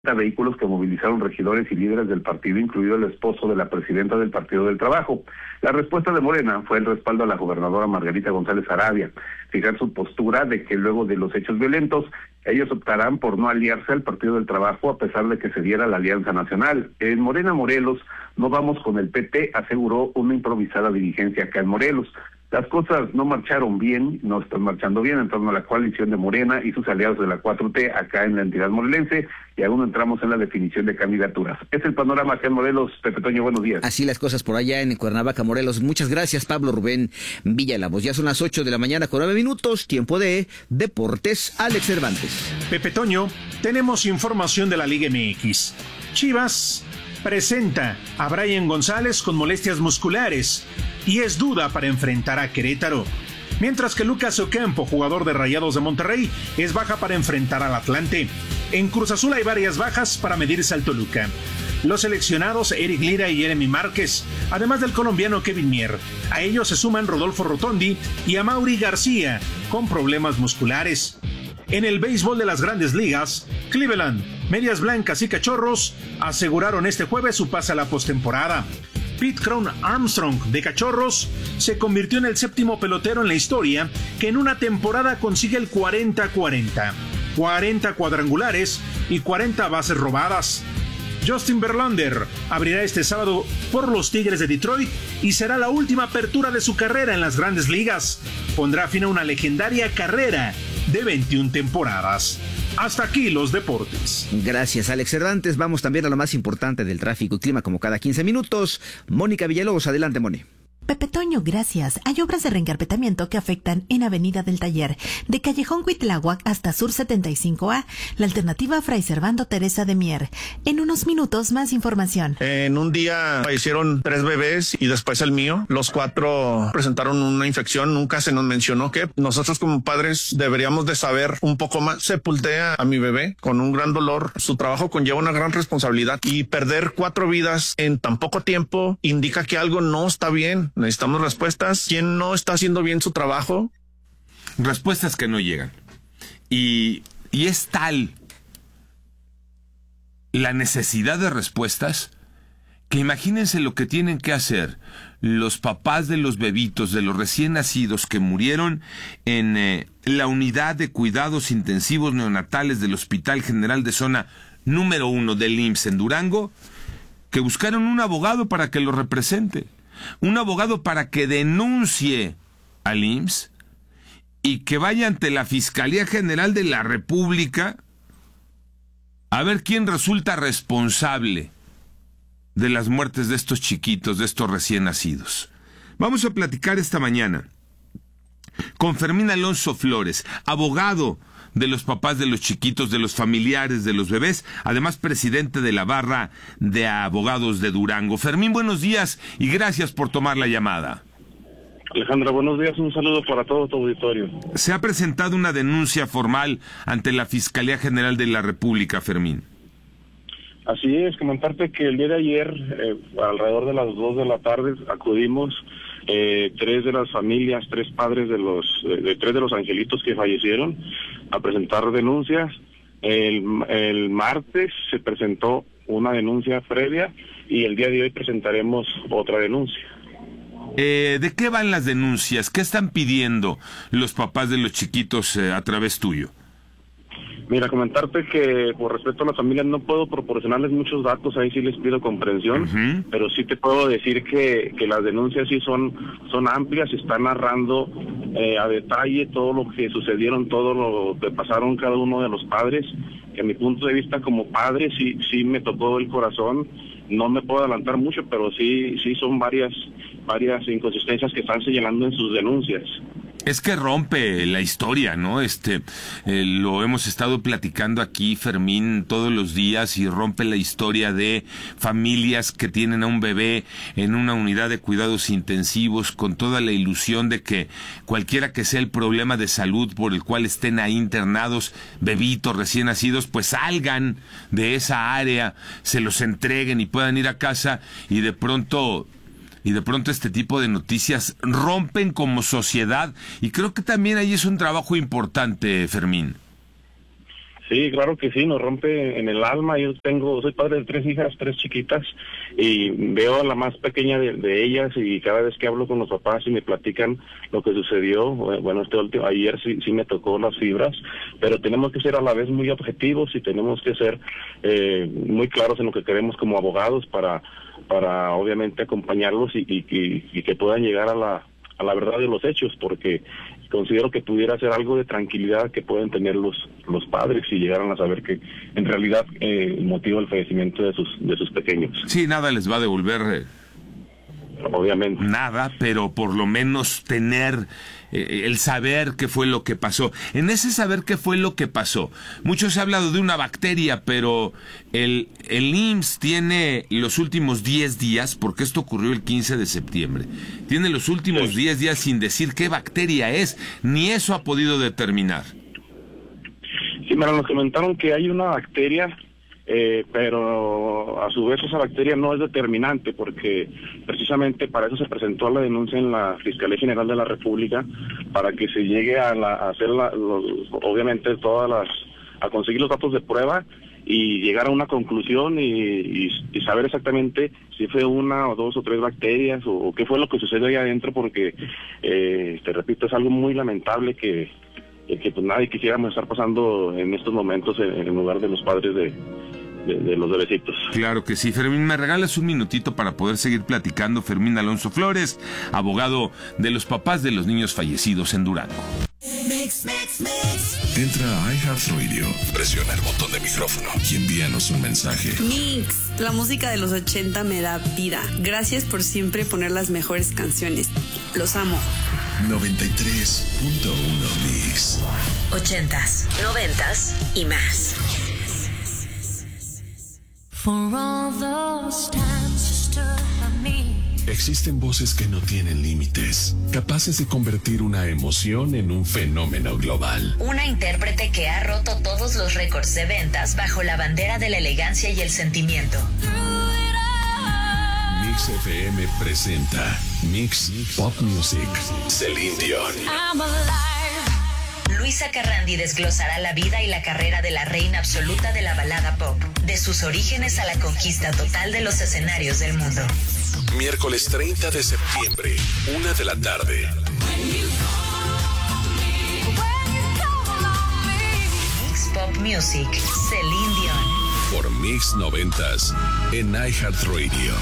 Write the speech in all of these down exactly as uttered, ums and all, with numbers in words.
vehículos que movilizaron regidores y líderes del partido, incluido el esposo de la presidenta del Partido del Trabajo. La respuesta de Morena fue el respaldo a la gobernadora Margarita González Arabia, fijar su postura de que luego de los hechos violentos, ellos optarán por no aliarse al Partido del Trabajo a pesar de que se diera la Alianza Nacional. En Morena Morelos no vamos con el P T, aseguró una improvisada dirigencia acá en Morelos. Las cosas no marcharon bien, no están marchando bien en torno a la coalición de Morena y sus aliados de la cuatro T acá en la entidad morelense, y aún no entramos en la definición de candidaturas. Es el panorama acá en Morelos. Pepe Toño, buenos días. Así las cosas por allá en Cuernavaca, Morelos. Muchas gracias, Pablo Rubén Villalobos. Ya son las ocho de la mañana con nueve minutos, tiempo de Deportes. Alex Cervantes. Pepe Toño, tenemos información de la Liga M X. Chivas presenta a Brian González con molestias musculares y es duda para enfrentar a Querétaro. Mientras que Lucas Ocampo, jugador de Rayados de Monterrey, es baja para enfrentar al Atlante. En Cruz Azul hay varias bajas para medirse al Toluca. Los seleccionados Eric Lira y Jeremy Márquez, además del colombiano Kevin Mier. A ellos se suman Rodolfo Rotondi y Amaury García, con problemas musculares. En el béisbol de las Grandes Ligas, Cleveland, Medias Blancas y Cachorros aseguraron este jueves su pase a la postemporada. Pete Crown Armstrong de Cachorros se convirtió en el séptimo pelotero en la historia que en una temporada consigue el cuarenta cuarenta, cuarenta cuadrangulares y cuarenta bases robadas. Justin Verlander abrirá este sábado por los Tigres de Detroit y será la última apertura de su carrera en las Grandes Ligas. Pondrá fin a una legendaria carrera de veintiuna temporadas. Hasta aquí los deportes. Gracias, Alex Cervantes. Vamos también a lo más importante del tráfico y clima como cada quince minutos. Mónica Villalobos, adelante, Moni. Pepe Toño, gracias. Hay obras de reencarpetamiento que afectan en Avenida del Taller, de Callejón Cuitláhuac hasta Sur setenta y cinco A, la alternativa Fray Servando Teresa de Mier. En unos minutos, más información. En un día fallecieron tres bebés y después el mío. Los cuatro presentaron una infección. Nunca se nos mencionó que nosotros como padres deberíamos de saber un poco más. Sepulté a mi bebé con un gran dolor. Su trabajo conlleva una gran responsabilidad y perder cuatro vidas en tan poco tiempo indica que algo no está bien. Necesitamos respuestas. ¿Quién no está haciendo bien su trabajo? Respuestas que no llegan. Y, y es tal la necesidad de respuestas que imagínense lo que tienen que hacer los papás de los bebitos, de los recién nacidos que murieron en eh, la unidad de cuidados intensivos neonatales del Hospital General de Zona número uno del I M S S en Durango, que buscaron un abogado para que los represente. Un abogado para que denuncie al I M S S y que vaya ante la Fiscalía General de la República a ver quién resulta responsable de las muertes de estos chiquitos, de estos recién nacidos. Vamos a platicar esta mañana con Fermín Alonso Flores, abogado de los papás de los chiquitos, de los familiares de los bebés, además presidente de la barra de abogados de Durango. Fermín, buenos días y gracias por tomar la llamada. Alejandra, buenos días, un saludo para todo tu auditorio. Se ha presentado una denuncia formal ante la Fiscalía General de la República, Fermín. Así es, comentarte que el día de ayer, eh, alrededor de las dos de la tarde, acudimos eh, tres de las familias, tres padres de los de, de tres de los angelitos que fallecieron a presentar denuncias. El, el martes se presentó una denuncia previa y el día de hoy presentaremos otra denuncia. Eh, ¿De qué van las denuncias? ¿Qué están pidiendo los papás de los chiquitos eh, a través tuyo? Mira, comentarte que por respeto a las familias no puedo proporcionarles muchos datos, ahí sí les pido comprensión, uh-huh. Pero sí te puedo decir que, que las denuncias sí son, son amplias, están narrando eh, a detalle todo lo que sucedieron, todo lo que pasaron cada uno de los padres, que a mi punto de vista como padre sí, sí me tocó el corazón. No me puedo adelantar mucho, pero sí, sí son varias, varias inconsistencias que están señalando en sus denuncias. Es que rompe la historia, ¿no? Este, eh, lo hemos estado platicando aquí, Fermín, todos los días, y rompe la historia de familias que tienen a un bebé en una unidad de cuidados intensivos con toda la ilusión de que cualquiera que sea el problema de salud por el cual estén ahí internados, bebitos recién nacidos, pues salgan de esa área, se los entreguen y puedan ir a casa, y de pronto y de pronto este tipo de noticias rompen como sociedad, y creo que también ahí es un trabajo importante, Fermín. Sí, claro que sí, nos rompe en el alma. Yo tengo, soy padre de tres hijas, tres chiquitas, y veo a la más pequeña de, de ellas, y cada vez que hablo con los papás y me platican lo que sucedió, bueno, este último, ayer sí, sí me tocó las fibras, pero tenemos que ser a la vez muy objetivos y tenemos que ser eh, muy claros en lo que queremos como abogados para, para obviamente acompañarlos y, y, y, y que puedan llegar a la, a la verdad de los hechos, porque considero que pudiera ser algo de tranquilidad que pueden tener los los padres si llegaran a saber que en realidad eh, motiva el fallecimiento de sus de sus pequeños. Sí, nada les va a devolver eh, obviamente nada, pero por lo menos tener eh, el saber qué fue lo que pasó. En ese saber qué fue lo que pasó, mucho se ha hablado de una bacteria, pero el, el I M S S tiene los últimos diez días, porque esto ocurrió el quince de septiembre, tiene los últimos sí. diez días sin decir qué bacteria es, ni eso ha podido determinar. Sí, me nos comentaron que hay una bacteria, eh, pero a su vez esa bacteria no es determinante, porque precisamente para eso se presentó la denuncia en la Fiscalía General de la República, para que se llegue a, la, a hacer la, los, obviamente todas las, a conseguir los datos de prueba y llegar a una conclusión y, y, y saber exactamente si fue una o dos o tres bacterias o, o qué fue lo que sucedió ahí adentro, porque eh, te repito, es algo muy lamentable que que pues nadie quisiéramos estar pasando en estos momentos en, en lugar de los padres de, de, de los bebecitos. Claro que sí. Fermín, ¿me regalas un minutito para poder seguir platicando? Fermín Alonso Flores, abogado de los papás de los niños fallecidos en Durango. Mix, mix, mix. Entra a iHeartRadio, presiona el botón de micrófono y envíanos un mensaje. Mix, la música de los ochenta me da vida. Gracias por siempre poner las mejores canciones. Los amo. noventa y tres punto uno Mix. Ochentas, noventas y más. For all those times you stood by me. Existen voces que no tienen límites, capaces de convertir una emoción en un fenómeno global. Una intérprete que ha roto todos los récords de ventas bajo la bandera de la elegancia y el sentimiento. Mix F M presenta Mix Pop Music, Celine Dion. Luisa Carrandi desglosará la vida y la carrera de la reina absoluta de la balada pop, de sus orígenes a la conquista total de los escenarios del mundo. Miércoles treinta de septiembre, una de la tarde. Mix Pop Music, Celine Dion. Por Mix noventas, en iHeartRadio.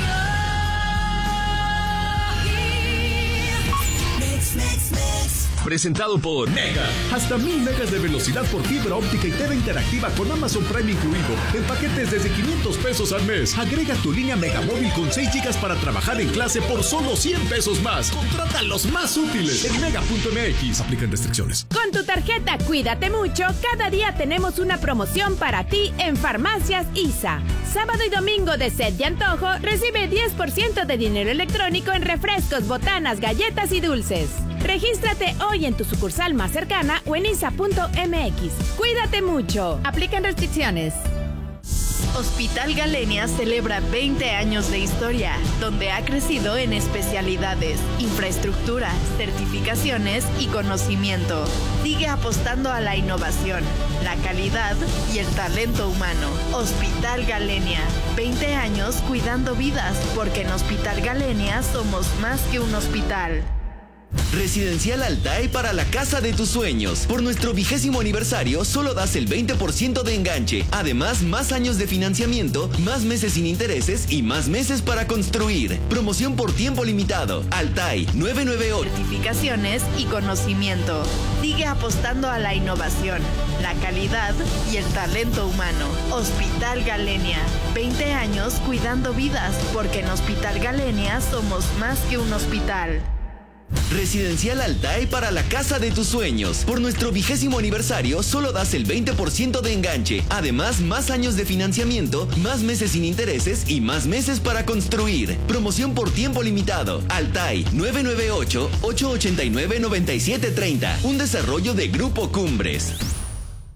Mix, mix, mix. Presentado por Mega. Hasta mil megas de velocidad por fibra óptica y T V interactiva con Amazon Prime incluido. En paquetes desde quinientos pesos al mes. Agrega tu línea Mega Móvil con seis gigas para trabajar en clase por solo cien pesos más. Contrata los más útiles en mega punto m x. Aplican restricciones. Con tu tarjeta Cuídate Mucho, cada día tenemos una promoción para ti en Farmacias I S A. Sábado y domingo de sed y antojo, recibe diez por ciento de dinero electrónico en refrescos, botanas, galletas y dulces. Regístrate hoy en tu sucursal más cercana o en I S A punto m x. Cuídate mucho. Aplican restricciones. Hospital Galenia celebra veinte años de historia, donde ha crecido en especialidades, infraestructura, certificaciones y conocimiento. Sigue apostando a la innovación, la calidad y el talento humano. Hospital Galenia, veinte años cuidando vidas, porque en Hospital Galenia somos más que un hospital. Residencial Altai para la casa de tus sueños. Por nuestro vigésimo aniversario, solo das el veinte por ciento de enganche. Además, más años de financiamiento, más meses sin intereses y más meses para construir. Promoción por tiempo limitado. Altai nueve nueve ocho. Certificaciones y conocimiento. Sigue apostando a la innovación, la calidad y el talento humano. Hospital Galenia, veinte años cuidando vidas, porque en Hospital Galenia somos más que un hospital. Residencial Altai para la casa de tus sueños. Por nuestro vigésimo aniversario, solo das el veinte por ciento de enganche. Además, más años de financiamiento, más meses sin intereses y más meses para construir. Promoción por tiempo limitado. Altai nueve nueve ocho, ocho ocho nueve, nueve siete tres cero. Un desarrollo de Grupo Cumbres.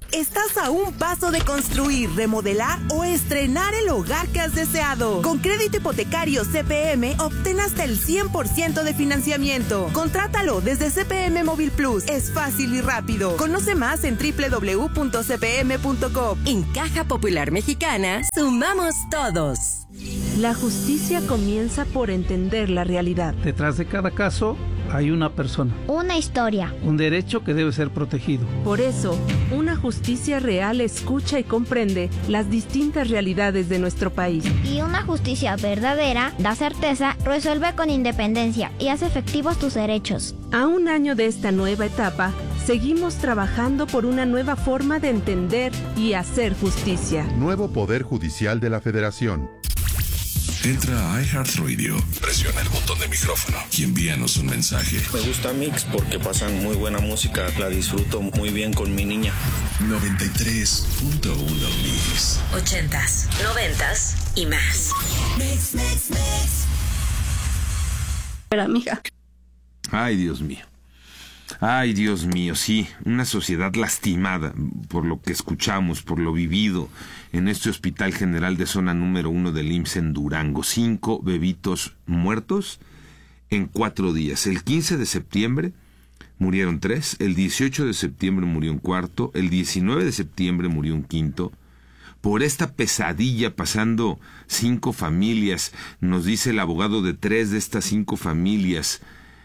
Estás a un paso de construir, remodelar o estrenar el hogar que has deseado. Con crédito hipotecario C P M, obtén hasta el cien por ciento de financiamiento. Contrátalo desde C P M Móvil Plus. Es fácil y rápido. Conoce más en doble u doble u doble u punto c p m punto com. En Caja Popular Mexicana, sumamos todos. La justicia comienza por entender la realidad. Detrás de cada caso hay una persona. Una historia. Un derecho que debe ser protegido. Por eso, una justicia real escucha y comprende las distintas realidades de nuestro país. Y una justicia verdadera da certeza, resuelve con independencia y hace efectivos tus derechos. A un año de esta nueva etapa, seguimos trabajando por una nueva forma de entender y hacer justicia. Nuevo Poder Judicial de la Federación. Entra a iHeartRadio, presiona el botón de micrófono y envíanos un mensaje. Me gusta Mix porque pasan muy buena música, la disfruto muy bien con mi niña. noventa y tres punto uno Mix. Ochentas, noventas y más. Mix, mix, mix. Espera, mija. Ay, Dios mío. Ay, Dios mío, sí, una sociedad lastimada por lo que escuchamos, por lo vivido en este Hospital General de Zona número uno del I M S S en Durango. Cinco bebitos muertos en cuatro días. El quince de septiembre murieron tres, el dieciocho de septiembre murió un cuarto, el diecinueve de septiembre murió un quinto. Por esta pesadilla pasando cinco familias, nos dice el abogado de tres de estas cinco familias,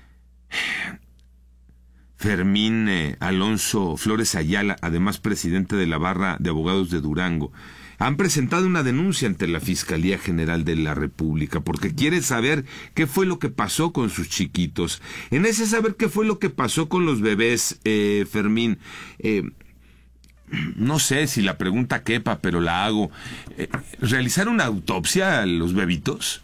Fermín eh, Alonso Flores Ayala, además presidente de la Barra de Abogados de Durango, han presentado una denuncia ante la Fiscalía General de la República porque quieren saber qué fue lo que pasó con sus chiquitos. En ese saber qué fue lo que pasó con los bebés, eh, Fermín, eh, no sé si la pregunta quepa, pero la hago. Eh, ¿Realizar una autopsia a los bebitos?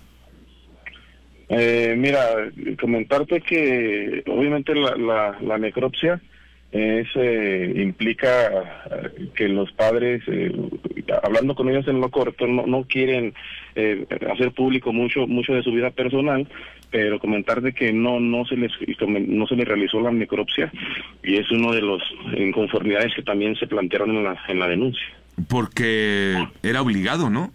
Eh, mira, comentarte que obviamente la, la, la necropsia es, eh, implica que los padres, eh, hablando con ellos en lo corto, no, no quieren eh, hacer público mucho mucho de su vida personal, pero comentarte que no no se les no se les realizó la necropsia y es uno de los inconformidades que también se plantearon en la en la denuncia. Porque era obligado, ¿no?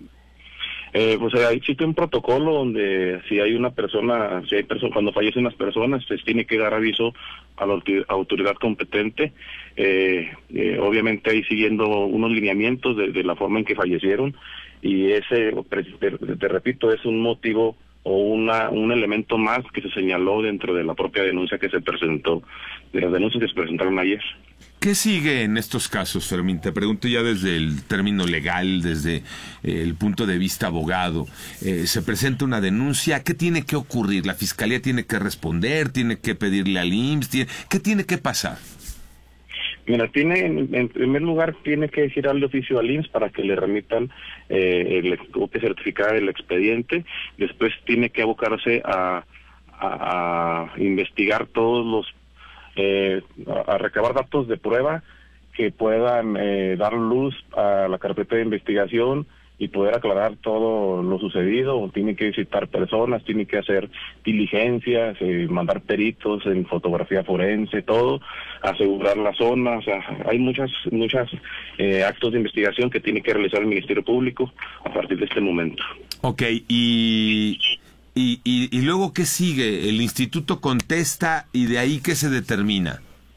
Eh, pues eh, existe un protocolo donde si hay una persona, si hay personas, cuando fallecen las personas, se tiene que dar aviso a la autoridad competente, eh, eh, obviamente ahí siguiendo unos lineamientos de, de la forma en que fallecieron, y ese, te, te repito, es un motivo o una un elemento más que se señaló dentro de la propia denuncia que se presentó, de las denuncias que se presentaron ayer. ¿Qué sigue en estos casos, Fermín? Te pregunto ya desde el término legal, desde eh, el punto de vista abogado. Eh, se presenta una denuncia, ¿qué tiene que ocurrir? ¿La Fiscalía tiene que responder? ¿Tiene que pedirle al I M S S? ¿Tiene, ¿Qué tiene que pasar? Mira, tiene, en primer lugar, tiene que girarle oficio al I M S S para que le remitan eh, el copia certificada del expediente. Después tiene que abocarse a, a, a investigar todos los Eh, a, a recabar datos de prueba que puedan eh, dar luz a la carpeta de investigación y poder aclarar todo lo sucedido. Tiene que visitar personas, tiene que hacer diligencias, eh, mandar peritos en fotografía forense, todo, asegurar la zona. O sea, hay muchas muchas eh, actos de investigación que tiene que realizar el Ministerio Público a partir de este momento. Ok, y... Y, y, y luego, ¿qué sigue? ¿El instituto contesta y de ahí qué se determina?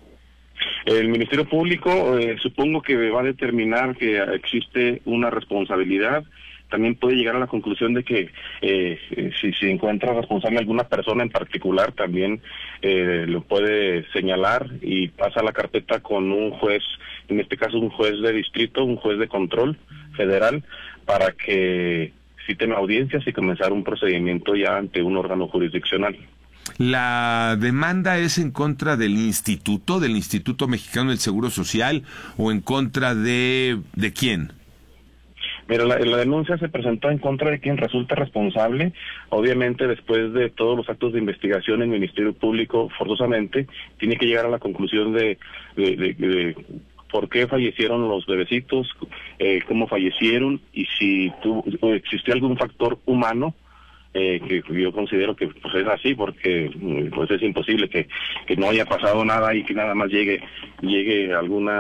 El Ministerio Público eh, supongo que va a determinar que existe una responsabilidad. También puede llegar a la conclusión de que eh, si se encuentra responsable alguna persona en particular, también eh, lo puede señalar y pasa la carpeta con un juez, en este caso un juez de distrito, un juez de control federal, para que citen audiencias y comenzar un procedimiento ya ante un órgano jurisdiccional. ¿La demanda es en contra del instituto, del Instituto Mexicano del Seguro Social, o en contra de, de quién? Mira, la, la denuncia se presentó en contra de quien resulta responsable. Obviamente, después de todos los actos de investigación, el Ministerio Público forzosamente tiene que llegar a la conclusión de, de, de, de por qué fallecieron los bebecitos, eh, cómo fallecieron y si tuvo, existió algún factor humano, eh, que yo considero que pues es así, porque pues es imposible que, que no haya pasado nada y que nada más llegue llegue alguna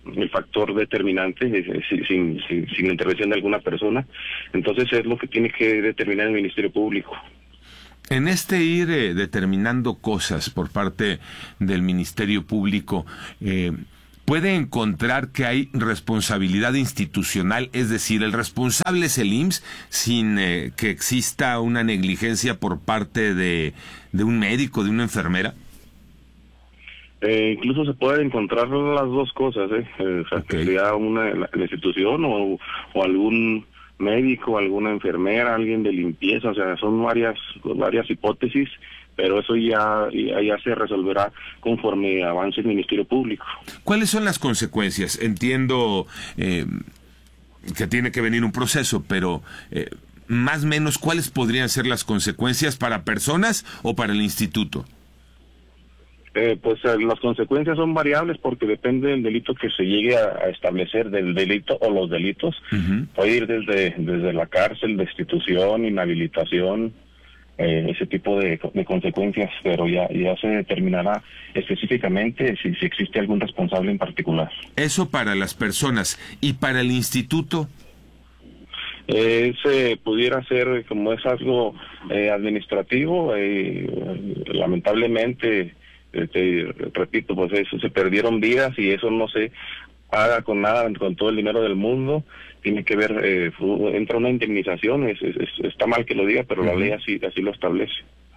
el factor determinante eh, sin, sin, sin la intervención de alguna persona. Entonces es lo que tiene que determinar el Ministerio Público. En este ir eh, determinando cosas por parte del Ministerio Público, eh, ¿puede encontrar que hay responsabilidad institucional? Es decir, ¿el responsable es el I M S S sin eh, que exista una negligencia por parte de, de un médico, de una enfermera? Eh, incluso se pueden encontrar las dos cosas, ¿eh? eh o sea, okay. que sea una la, la institución o, o algún médico, alguna enfermera, alguien de limpieza, o sea, son varias varias hipótesis, pero eso ya, ya, ya se resolverá conforme avance el Ministerio Público. ¿Cuáles son las consecuencias? Entiendo eh, que tiene que venir un proceso, pero eh, más o menos, ¿cuáles podrían ser las consecuencias para personas o para el instituto? Eh, pues eh, las consecuencias son variables porque depende del delito que se llegue a, a establecer, del delito o los delitos. Uh-huh. Puede ir desde, desde la cárcel, destitución, inhabilitación, eh, ese tipo de, de consecuencias, pero ya, ya se determinará específicamente si, si existe algún responsable en particular. Eso para las personas. ¿Y para el instituto? Eh, se pudiera ser, como es algo eh, administrativo, eh, lamentablemente... Te repito, pues eso, se perdieron vidas y eso no se haga con nada, con todo el dinero del mundo. Tiene que ver, eh, entra una indemnización, es, es, está mal que lo diga, pero uh-huh. la ley así, así lo establece.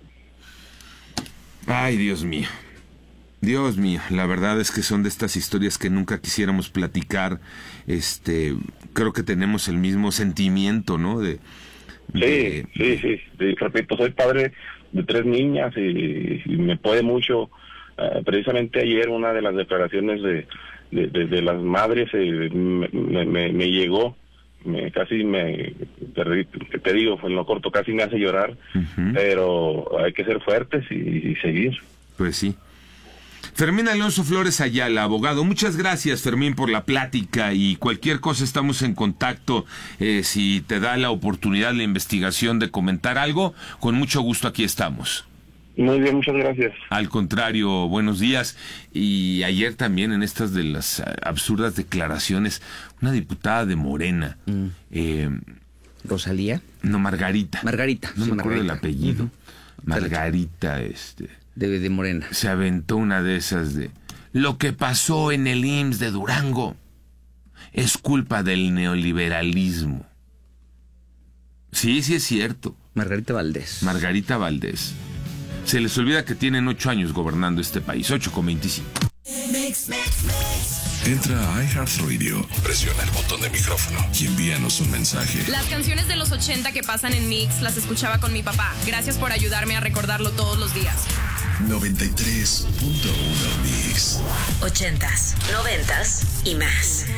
Ay, Dios mío, Dios mío, la verdad es que son de estas historias que nunca quisiéramos platicar. Este, creo que tenemos el mismo sentimiento, ¿no? De, de... Sí, sí, sí, sí, repito, soy padre de tres niñas y, y me puede mucho. Uh, precisamente ayer una de las declaraciones de, de, de, de las madres eh, me, me, me llegó, me, casi me, te, te digo, en lo corto casi me hace llorar, uh-huh. pero hay que ser fuertes y, y seguir. Pues sí. Fermín Alonso Flores Ayala, abogado, muchas gracias, Fermín, por la plática, y cualquier cosa estamos en contacto. Eh, si te da la oportunidad la investigación de comentar algo, con mucho gusto aquí estamos. Muy bien, muchas gracias. Al contrario, buenos días. Y ayer también en estas de las absurdas declaraciones, una diputada de Morena. Mm. Eh, ¿Rosalía? No, Margarita. Margarita. No sí, me acuerdo Margarita. del apellido. Uh-huh. Margarita, este... De, de Morena. Se aventó una de esas de... Lo que pasó en el I M S S de Durango es culpa del neoliberalismo. Sí, sí es cierto. Margarita Valdés. Margarita Valdés. Se les olvida que tienen ocho años gobernando este país, ocho con veinticinco. Entra a iHeartRadio, presiona el botón de micrófono y envíanos un mensaje. Las canciones de los ochenta que pasan en Mix las escuchaba con mi papá. Gracias por ayudarme a recordarlo todos los días. noventa y tres punto uno Mix. Ochentas, noventas y más.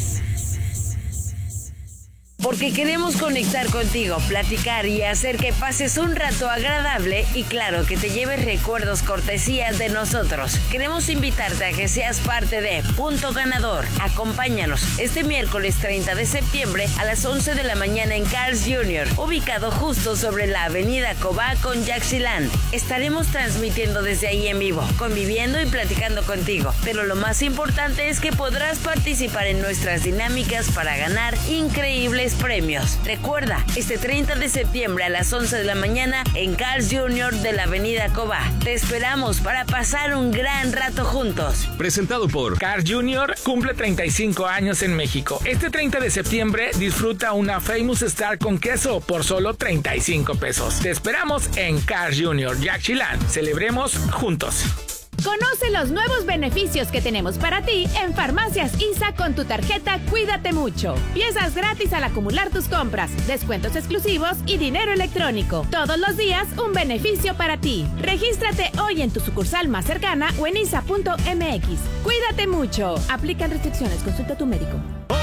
Porque queremos conectar contigo, platicar y hacer que pases un rato agradable y claro, que te lleves recuerdos cortesías de nosotros. Queremos invitarte a que seas parte de Punto Ganador. Acompáñanos este miércoles treinta de septiembre a las once de la mañana en Carl's junior, ubicado justo sobre la avenida Cobá con Yaxchilán. Estaremos transmitiendo desde ahí en vivo, conviviendo y platicando contigo. Pero lo más importante es que podrás participar en nuestras dinámicas para ganar increíbles premios. Recuerda, este treinta de septiembre a las once de la mañana en Carl's junior de la avenida Cobá. Te esperamos para pasar un gran rato juntos. Presentado por Carl's junior cumple treinta y cinco años en México. Este treinta de septiembre disfruta una Famous Star con queso por solo treinta y cinco pesos. Te esperamos en Carl's junior Yaxchilán. Celebremos juntos. Conoce los nuevos beneficios que tenemos para ti en Farmacias I S A con tu tarjeta Cuídate Mucho. Piezas gratis al acumular tus compras, descuentos exclusivos y dinero electrónico. Todos los días un beneficio para ti. Regístrate hoy en tu sucursal más cercana o en isa punto m x. Cuídate mucho. Aplican restricciones. Consulta a tu médico.